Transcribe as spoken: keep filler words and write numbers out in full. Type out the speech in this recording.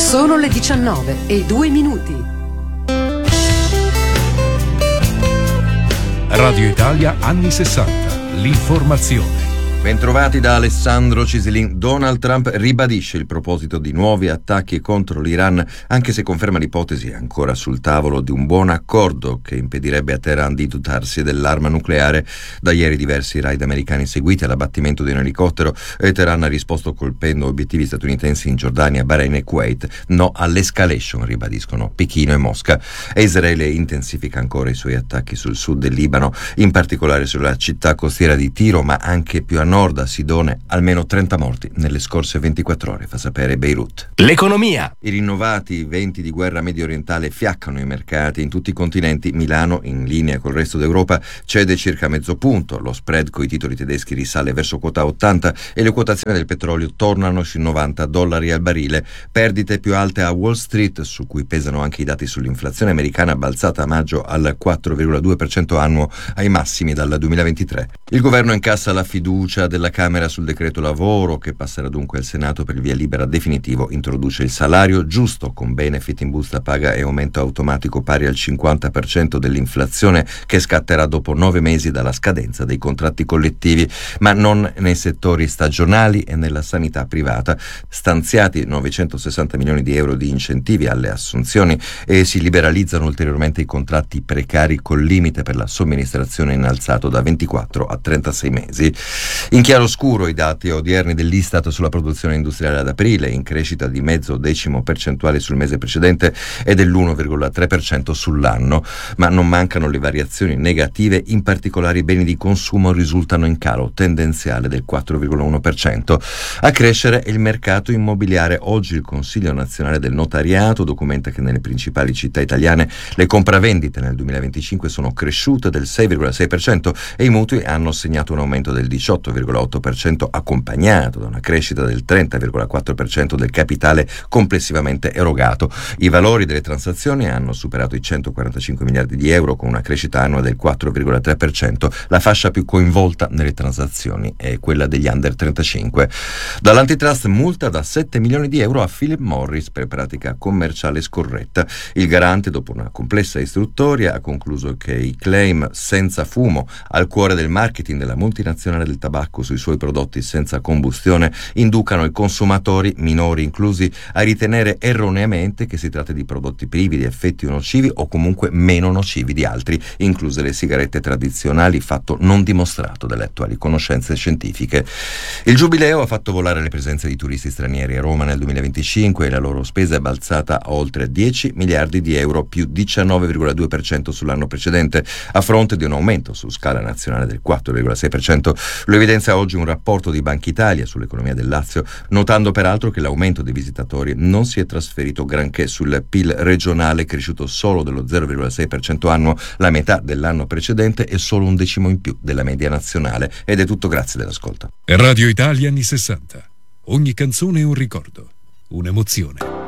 Sono le diciannove e due minuti. Radio Italia anni sessanta. L'informazione. Bentrovati da Alessandro Ciselin. Donald Trump ribadisce il proposito di nuovi attacchi contro l'Iran, anche se conferma l'ipotesi ancora sul tavolo di un buon accordo che impedirebbe a Teheran di dotarsi dell'arma nucleare. Da ieri diversi raid americani seguiti all'abbattimento di un elicottero e Teheran ha risposto colpendo obiettivi statunitensi in Giordania, Bahrain e Kuwait. No all'escalation, ribadiscono Pechino e Mosca. E Israele intensifica ancora i suoi attacchi sul sud del Libano, in particolare sulla città costiera di Tiro, ma anche più a nord, a Sidone. Almeno trenta morti nelle scorse ventiquattro ore, fa sapere Beirut. L'economia. I rinnovati venti di guerra medio orientale fiaccano i mercati in tutti i continenti. Milano, in linea col resto d'Europa, cede circa mezzo punto. Lo spread coi titoli tedeschi risale verso quota ottanta e le quotazioni del petrolio tornano sui novanta dollari al barile. Perdite più alte a Wall Street, su cui pesano anche i dati sull'inflazione americana, balzata a maggio al quattro virgola due per cento annuo, ai massimi dal duemilaventitré. Il governo incassa la fiducia della Camera sul decreto lavoro, che passerà dunque al Senato per il via libera definitivo. Introduce il salario giusto con benefit in busta paga e aumento automatico pari al cinquanta per cento dell'inflazione, che scatterà dopo nove mesi dalla scadenza dei contratti collettivi, ma non nei settori stagionali e nella sanità privata. Stanziati novecentosessanta milioni di euro di incentivi alle assunzioni e si liberalizzano ulteriormente i contratti precari col limite per la somministrazione innalzato da ventiquattro a trentasei mesi. In chiaroscuro i dati odierni dell'Istat sulla produzione industriale ad aprile, in crescita di mezzo decimo percentuale sul mese precedente e dell'uno virgola tre per cento sull'anno, ma non mancano le variazioni negative. In particolare i beni di consumo risultano in calo tendenziale del quattro virgola uno per cento. A crescere è il mercato immobiliare. Oggi il Consiglio Nazionale del Notariato documenta che nelle principali città italiane le compravendite nel duemilaventicinque sono cresciute del sei virgola sei per cento e i mutui hanno segnato un aumento del diciotto virgola otto per cento, accompagnato da una crescita del trenta virgola quattro per cento del capitale complessivamente erogato. I valori delle transazioni hanno superato i centoquarantacinque miliardi di euro, con una crescita annua del quattro virgola tre per cento. La fascia più coinvolta nelle transazioni è quella degli under trentacinque. Dall'antitrust multa da sette milioni di euro a Philip Morris per pratica commerciale scorretta. Il garante, dopo una complessa istruttoria, ha concluso che i claim senza fumo al cuore del marketing della multinazionale del tabacco sui suoi prodotti senza combustione inducano i consumatori, minori inclusi, a ritenere erroneamente che si tratta di prodotti privi di effetti nocivi o comunque meno nocivi di altri, incluse le sigarette tradizionali, fatto non dimostrato dalle attuali conoscenze scientifiche. Il giubileo ha fatto volare le presenze di turisti stranieri a Roma nel duemilaventicinque e la loro spesa è balzata a oltre dieci miliardi di euro, più diciannove virgola due per cento sull'anno precedente, a fronte di un aumento su scala nazionale del quattro virgola sei per cento. Lo evidenzia oggi un rapporto di Banca Italia sull'economia del Lazio, notando peraltro che l'aumento dei visitatori non si è trasferito granché sul P I L regionale, cresciuto solo dello zero virgola sei per cento annuo, la metà dell'anno precedente e solo un decimo in più della media nazionale. Ed è tutto, grazie dell'ascolto. Radio Italia anni sessanta. Ogni canzone è un ricordo, un'emozione.